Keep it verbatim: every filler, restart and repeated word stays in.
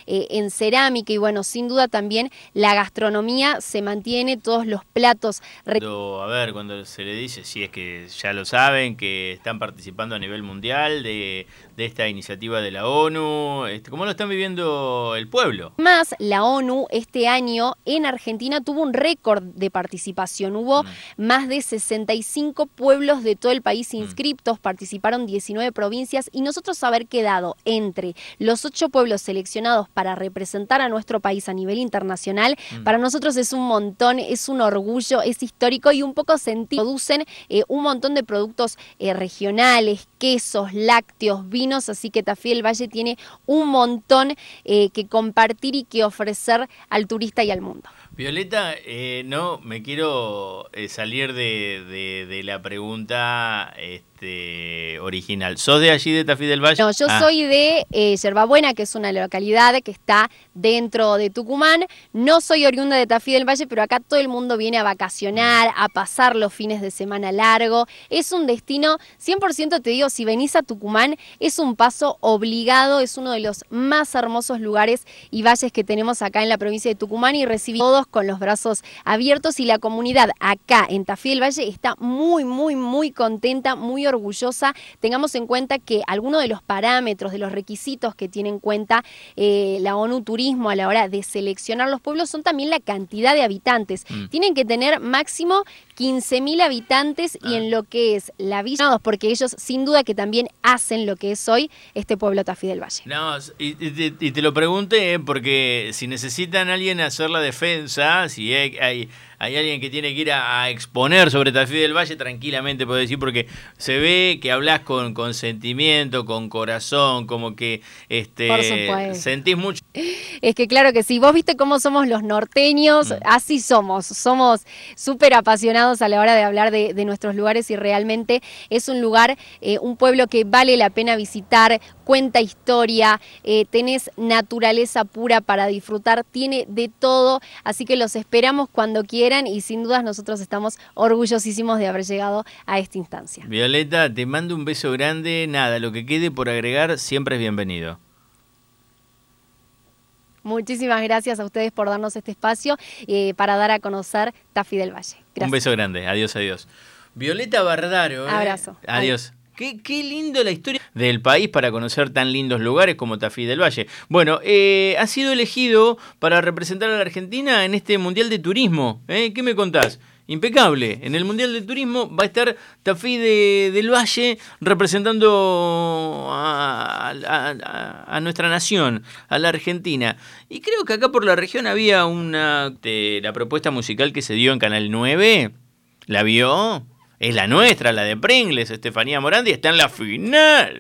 eh, en cerámica y bueno, sin duda también la gastronomía se mantiene, todos los platos. Cuando, a ver, cuando se le dice, si es que ya lo saben, que están participando a nivel mundial de, de esta iniciativa de la ONU, este, ¿cómo lo están viviendo el pueblo? Más, la ONU este año en Argentina tuvo un récord de participación. Hubo mm. más de sesenta y cinco pueblos de todo el país inscriptos, mm. participaron diecinueve provincias y nosotros haber quedado entre los ocho pueblos seleccionados para representar a nuestro país a nivel internacional, mm. para nosotros es un montón, es un orgullo, es histórico y un poco sentido. Producen eh, un montón de productos eh, regionales, quesos, lácteos, vinos, así que Tafí del Valle tiene un montón eh, que compartir y que ofrecer al turista y al mundo. Violeta, eh, no me quiero eh, salir de, de, de la pregunta este, original. ¿Sos de allí, de Tafí del Valle? No, yo ah. soy de eh, Yerbabuena, que es una localidad que está dentro de Tucumán. No soy oriunda de Tafí del Valle, pero acá todo el mundo viene a vacacionar, a pasar los fines de semana largo. Es un destino, cien por ciento te digo, si venís a Tucumán, es un paso obligado, es uno de los más hermosos lugares y valles que tenemos acá en la provincia de Tucumán y recibí todos con los brazos abiertos y la comunidad acá en Tafí del Valle está muy, muy, muy contenta, muy orgullosa. Tengamos en cuenta que algunos de los parámetros, de los requisitos que tiene en cuenta eh, la ONU Turismo a la hora de seleccionar los pueblos son también la cantidad de habitantes. Mm. Tienen que tener máximo quince mil habitantes ah. y en lo que es la villa, porque ellos sin duda que también hacen lo que es hoy este pueblo Tafí del Valle. No, y, y, y te lo pregunté porque si necesitan a alguien hacer la defensa, si hay, hay, hay alguien que tiene que ir a, a exponer sobre Tafí del Valle, tranquilamente puedo decir, porque se ve que hablas con, con sentimiento, con corazón, como que este, sentís mucho. Es que claro que sí, vos viste cómo somos los norteños, mm. así somos, somos súper apasionados a la hora de hablar de, de nuestros lugares y realmente es un lugar, eh, un pueblo que vale la pena visitar, cuenta historia, eh, tenés naturaleza pura para disfrutar, tiene de todo, así que los esperamos cuando quieran y sin dudas nosotros estamos orgullosísimos de haber llegado a esta instancia. Violeta, te mando un beso grande, nada, lo que quede por agregar siempre es bienvenido. Muchísimas gracias a ustedes por darnos este espacio eh, para dar a conocer Tafí del Valle. Gracias. Un beso grande, adiós, adiós. Violeta Bardaro. ¿eh? Abrazo. Adiós. Qué, qué lindo la historia del país para conocer tan lindos lugares como Tafí del Valle. Bueno, eh, ha sido elegido para representar a la Argentina en este Mundial de Turismo. ¿eh? ¿Qué me contás? Impecable. En el Mundial de Turismo va a estar Tafí de, del Valle representando a, a, a nuestra nación, a la Argentina. Y creo que acá por la región había una... De la propuesta musical que se dio en Canal nueve. ¿La vio? Es la nuestra, la de Pringles, Estefanía Morandi, está en la final.